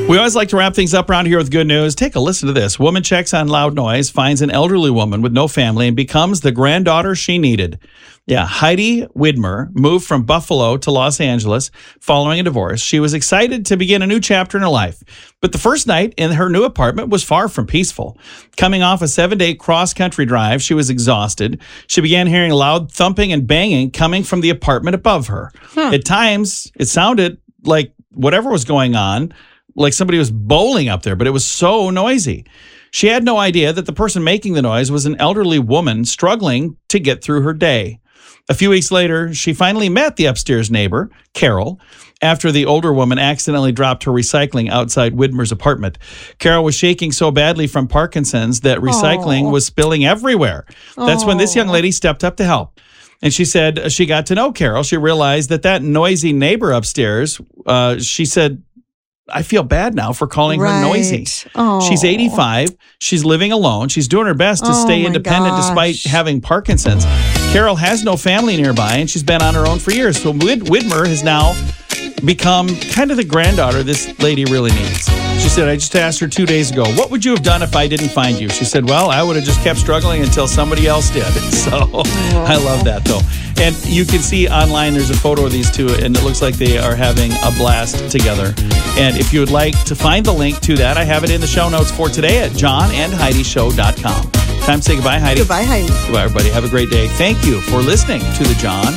We always like to wrap things up around here with good news. Take a listen to this. Woman checks on loud noise, finds an elderly woman with no family, and becomes the granddaughter she needed. Yeah, Heidi Widmer moved from Buffalo to Los Angeles following a divorce. She was excited to begin a new chapter in her life. But the first night in her new apartment was far from peaceful. Coming off a 7-day cross-country drive, she was exhausted. She began hearing loud thumping and banging coming from the apartment above her. At times, it sounded like whatever was going on, like somebody was bowling up there, but it was so noisy. She had no idea that the person making the noise was an elderly woman struggling to get through her day. A few weeks later, she finally met the upstairs neighbor, Carol, after the older woman accidentally dropped her recycling outside Widmer's apartment. Carol was shaking so badly from Parkinson's that recycling was spilling everywhere. That's when this young lady stepped up to help. And she said she got to know Carol. She realized that noisy neighbor upstairs, she said, I feel bad now for calling her noisy. She's 85. She's living alone. She's doing her best to stay independent despite having Parkinson's. Carol has no family nearby, and she's been on her own for years. So Widmer has now become kind of the granddaughter this lady really needs. She said, I just asked her 2 days ago, what would you have done if I didn't find you? She said, well, I would have just kept struggling until somebody else did. So I love that, though. And you can see online, there's a photo of these two, and it looks like they are having a blast together. And if you would like to find the link to that, I have it in the show notes for today at johnandheidishow.com. Time to say goodbye, Heidi. Goodbye, Heidi. Goodbye, everybody. Have a great day. Thank you for listening to The John